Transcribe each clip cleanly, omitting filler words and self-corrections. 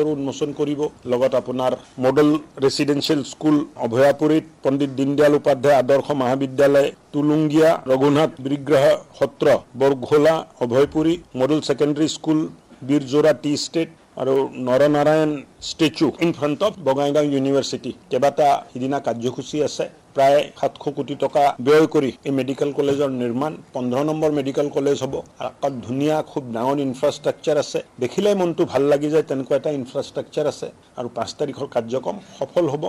গেটৰ উন্মোচন কৰিব লগত আপোনাৰ মডেল ৰেসিডেন্সিয়েল স্কুল অভয়াপুৰীত পণ্ডিত দীনদয়াল উপাধ্যায় আদৰ্শ মহাবিদ্যালয় তুলুংগিয়া ৰঘুনাথ বিগ্ৰহ সত্ৰ Borghola Abhayapuri model secondary school বীৰজোৰা T state আৰু Naranarayan statue in front of Bongaigaon university কেইবাটা সিদিনা কাৰ্যসূচী আছে প্ৰায় 700 কোটি টকা ব্যয় কৰি এই মেডিকেল কলেজৰ নিৰ্মাণ 15 নম্বৰ মেডিকেল কলেজ হ'ব আৰু ধুনীয়া খুব ডাঙৰ ইনফ্ৰাষ্ট্ৰাকচাৰ আছে দেখিলে মনটো ভাল লাগি যায় তেনেকুৱা এটা ইনফ্ৰাষ্ট্ৰাকচাৰ আছে আৰু 5 তাৰিখৰ কাৰ্যক্ৰম সফল হ'ব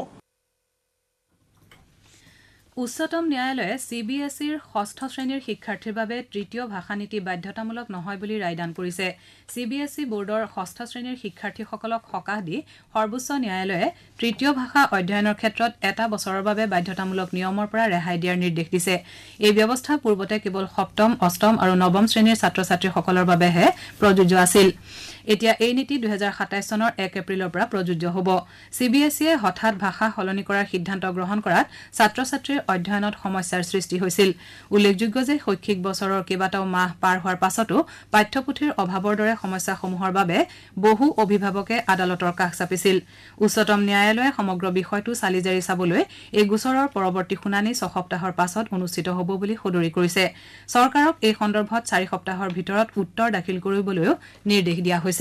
উচ্চতম ন্যায়ালয়ে সিবিএসইৰ ষষ্ঠ শ্ৰেণীৰ শিক্ষাৰ্থীৰ বাবে তৃতীয় ভাষা নীতি বাধ্যতামূলক নহয় বুলি ৰায়দান কৰিছে সিবিএসই বোৰ্ডৰ ষষ্ঠ শ্ৰেণীৰ শিক্ষাৰ্থীসকলক সকাহ দি সৰ্বোচ্চ ন্যায়ালয়ে তৃতীয় ভাষা অধ্যয়নৰ ক্ষেত্ৰত এটা বছৰৰ বাবে বাধ্যতামূলক নিয়মৰ পৰা ৰেহাই দিয়াৰ নিৰ্দেশ দিছে এই ব্যৱস্থা পূৰ্বতে কেৱল সপ্তম অষ্টম আৰু নৱম শ্ৰেণীৰ ছাত্ৰ-ছাত্ৰীসকলৰ বাবেহে প্ৰযোজ্য আছিল এতিয়া এই নীতি 2027 চনৰ 1 এপ্ৰিলৰ পৰা প্ৰযোজ্য হ'ব সিবিএসইয়ে হঠাৎ ভাষা সলনি কৰাৰ সিদ্ধান্ত গ্ৰহণ কৰাত ছাত্ৰ-ছাত্ৰীৰ অধ্যয়নত সমস্যাৰ সৃষ্টি হৈছিল উল্লেখযোগ্য যে শৈক্ষিক বছৰৰ কেইবাটাও মাহ পাৰ হোৱাৰ পাছতো পাঠ্যপুথিৰ অভাৱৰ দৰে সমস্যাসমূহৰ বাবে বহু অভিভাৱকে আদালতৰ কাষ চাপিছিল উচ্চতম ন্যায়ালয়ে সমগ্ৰ বিষয়টো চালিজাৰি চাবলৈ এই গোচৰৰ পৰৱৰ্তী শুনানি 6 সপ্তাহৰ পাছত অনুষ্ঠিত হ'ব বুলি সদৰি কৰিছে চৰকাৰক এই সন্দৰ্ভত 4 সপ্তাহৰ ভিতৰত উত্তৰ দাখিল কৰিবলৈও নিৰ্দেশ দিয়া হৈছে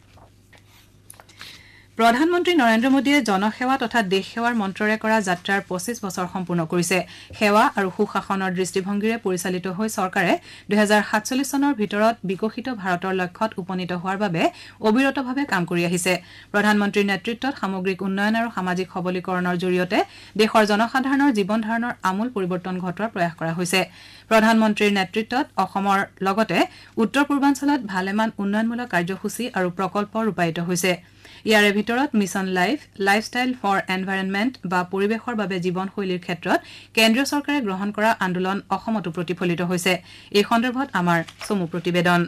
প্ৰধানমন্ত্ৰী নৰেন্দ্ৰ মোদীয়ে জনসেৱা তথা দেশ সেৱাৰ মন্ত্ৰৰে কৰা যাত্ৰাৰ 25 বছৰ সম্পূৰ্ণ কৰিছে সেৱা আৰু সুশাসনৰ দৃষ্টিভংগীৰে পৰিচালিত হৈ চৰকাৰে 2047 চনৰ ভিতৰত বিকশিত ভাৰতৰ লক্ষ্যত উপনীত হোৱাৰ বাবে অবিৰতভাৱে কাম কৰি আহিছে প্ৰধানমন্ত্ৰীৰ নেতৃত্বত সামগ্ৰিক উন্নয়ন আৰু সামাজিক সবলীকৰণৰ জৰিয়তে দেশৰ জনসাধাৰণৰ জীৱন ধাৰণৰ আমূল পৰিৱৰ্তন ঘটোৱাৰ প্ৰয়াস কৰা হৈছে প্ৰধানমন্ত্ৰীৰ নেতৃত্বত অসমৰ লগতে উত্তৰ পূৰ্বাঞ্চলত ভালেমান উন্নয়নমূলক কাৰ্যসূচী আৰু প্ৰকল্প ৰূপায়িত হৈছে ইয়াৰে ভিতৰত মিছন লাইফষ্টাইল ফৰ এনভাইৰনমেণ্ট বা পৰিৱেশৰ বাবে জীৱনশৈলীৰ ক্ষেত্ৰত কেন্দ্ৰীয় চৰকাৰে গ্ৰহণ কৰা আন্দোলন অসমতো প্ৰতিফলিত হৈছে এই সন্দৰ্ভত আমাৰ চমু প্ৰতিবেদন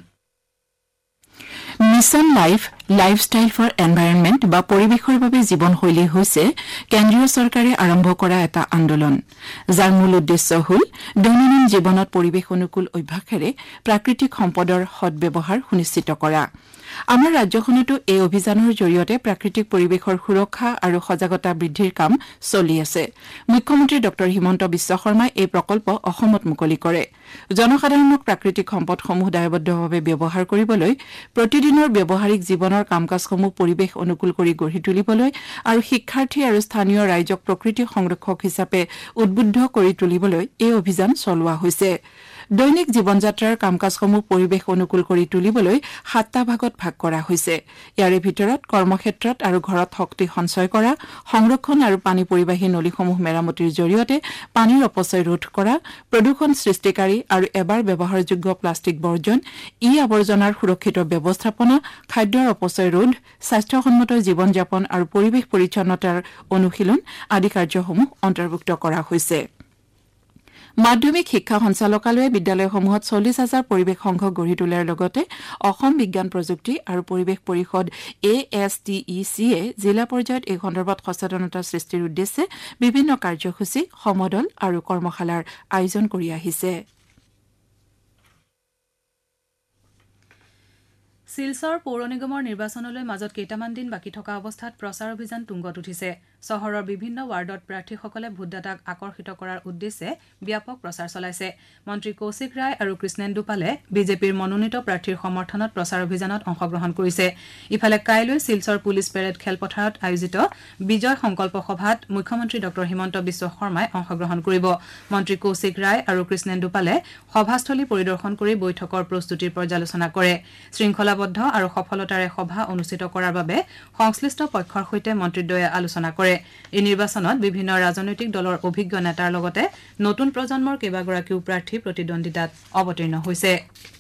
মিছন লাইফষ্টাইল ফৰ এনভাইৰনমেণ্ট বা পৰিৱেশৰ বাবে জীৱনশৈলী হৈছে কেন্দ্ৰীয় চৰকাৰে আৰম্ভ কৰা এটা আন্দোলন যাৰ মূল উদ্দেশ্য হ'ল দৈনন্দিন জীৱনত পৰিৱেশ অনুকূল অভ্যাসেৰে প্ৰাকৃতিক সম্পদৰ সদ্ব্যৱহাৰ সুনিশ্চিত কৰা আমাৰ ৰাজ্যখনতো এই অভিযানৰ জৰিয়তে প্ৰাকৃতিক পৰিৱেশৰ সুৰক্ষা আৰু সজাগতা বৃদ্ধিৰ কাম চলি আছে মুখ্যমন্ত্ৰী ডক্টৰ হিমন্ত বিশ্ব শৰ্মাই এই প্ৰকল্প অসমত মুকলি কৰে জনসাধাৰণক প্ৰাকৃতিক সম্পদসমূহ দায়বদ্ধভাৱে ব্যৱহাৰ কৰিবলৈ প্ৰতিদিনৰ ব্যৱহাৰিক জীৱনৰ কামকাজসমূহ পৰিৱেশ অনুকূল কৰি গঢ়ি তুলিবলৈ আৰু শিক্ষাৰ্থী আৰু স্থানীয় ৰাইজক প্ৰকৃতি সংৰক্ষক হিচাপে উদ্বুদ্ধ কৰি তুলিবলৈ এই অভিযান চলোৱা হৈছে দৈনিক জীৱনযাত্ৰাৰ কামকাজসমূহ পৰিৱেশ অনুকূল কৰি তুলিবলৈ 7টা ভাগত ভাগ কৰা হৈছে ইয়াৰে ভিতৰত কৰ্মক্ষেত্ৰত আৰু ঘৰত শক্তি সঞ্চয় কৰা সংৰক্ষণ আৰু পানী পৰিবাহী নলীসমূহ মেৰামতিৰ জৰিয়তে পানীৰ অপচয় ৰোধ কৰা প্ৰদূষণ সৃষ্টিকাৰী আৰু এবাৰ ব্যৱহাৰযোগ্য প্লাষ্টিক বৰ্জন আৱৰ্জনাৰ সুৰক্ষিত ব্যৱস্থাপনা খাদ্যৰ অপচয় ৰোধ স্বাস্থ্যসন্মত জীৱন যাপন আৰু পৰিৱেশ পৰিচ্ছন্নতাৰ অনুশীলন আদি কাৰ্যসমূহ অন্তৰ্ভুক্ত কৰা হৈছে মাধ্যমিক শিক্ষা সঞ্চালকালয়ে বিদ্যালয়সমূহত 40,000 পৰিৱেশ সংঘ গঢ়ি তোলাৰ লগতে অসম বিজ্ঞান প্ৰযুক্তি আৰু পৰিৱেশ পৰিষদ ASTECয়ে জিলা পৰ্যায়ত এই সন্দৰ্ভত সচেতনতা সৃষ্টিৰ উদ্দেশ্যে বিভিন্ন কাৰ্যসূচী সমদল আৰু কৰ্মশালাৰ আয়োজন কৰি আহিছে শিলচৰ পৌৰ নিগমৰ নিৰ্বাচনলৈ মাজত কেইটামান দিন বাকী থকা অৱস্থাত প্ৰচাৰ অভিযান তুংগত উঠিছে চহৰৰ বিভিন্ন ৱাৰ্ডত প্ৰাৰ্থীসকলে ভোটদাতাক আকৰ্ষিত কৰাৰ উদ্দেশ্যে ব্যাপক প্ৰচাৰ চলাইছে মন্ত্ৰী কৌশিক ৰায় আৰু কৃষ্ণেন্দু পালে বিজেপিৰ মনোনীত প্ৰাৰ্থীৰ সমৰ্থনত প্ৰচাৰ অভিযানত অংশগ্ৰহণ কৰিছে ইফালে কাইলৈ শিলচৰ পুলিচ পেৰেড খেলপথাৰত আয়োজিত বিজয় সংকল্প সভাত মুখ্যমন্ত্ৰী ডক্টৰ হিমন্ত বিশ্ব শৰ্মাই অংশগ্ৰহণ কৰিব মন্ত্ৰী কৌশিক ৰায় আৰু কৃষ্ণেন্দু পালে সভাস্থলী পৰিদৰ্শন কৰি বৈঠকৰ প্ৰস্তুতিৰ পৰ্যালোচনা কৰে শৃংখলাবদ্ধ আৰু সফলতাৰে সভা অনুষ্ঠিত কৰাৰ বাবে সংশ্লিষ্ট পক্ষৰ সৈতে মন্ত্ৰীদ্বয়ে আলোচনা কৰে এই নিৰ্বাচনত বিভিন্ন ৰাজনৈতিক দলৰ অভিজ্ঞ নেতাৰ লগতে নতুন প্ৰজন্মৰ কেইবাগৰাকীও প্ৰাৰ্থী প্ৰতিদ্বন্দ্বিতাত অৱতীৰ্ণ হৈছে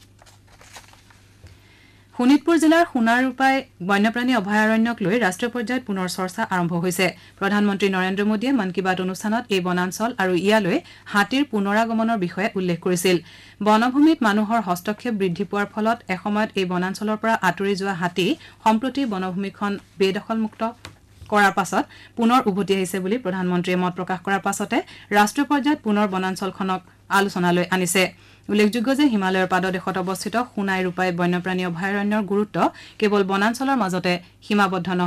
শোণিতপুৰ জিলাৰ সোণাৰূপাই বন্যপ্ৰাণী অভয়াৰণ্যক লৈ ৰাষ্ট্ৰীয় পৰ্যায়ত পুনৰ চৰ্চা আৰম্ভ হৈছে প্ৰধানমন্ত্ৰী নৰেন্দ্ৰ মোদীয়ে মন কী বাত অনুষ্ঠানত এই বনাঞ্চল আৰু ইয়ালৈ হাতীৰ পুনৰাগমনৰ বিষয়ে উল্লেখ কৰিছিল বনভূমিত মানুহৰ হস্তক্ষেপ বৃদ্ধি পোৱাৰ ফলত এসময়ত এই বনাঞ্চলৰ পৰা আঁতৰি যোৱা হাতী সম্প্ৰতি বনভূমিখন বেদখলমুক্ত কৰাৰ পাছত পুনৰ উভতি আহিছে বুলি প্ৰধানমন্ত্ৰীয়ে মত প্ৰকাশ কৰাৰ পাছতে ৰাষ্ট্ৰীয় পৰ্যায়ত পুনৰ বনাঞ্চলখনক আলোচনালৈ আনিছে উল্লেখযোগ্য যে হিমালয়ৰ পাদদেশত অৱস্থিত সোণাই ৰূপাই বন্যপ্ৰাণী অভয়াৰণ্যৰ গুৰুত্ব কেৱল বনাঞ্চলৰ মাজতে সীমাবদ্ধ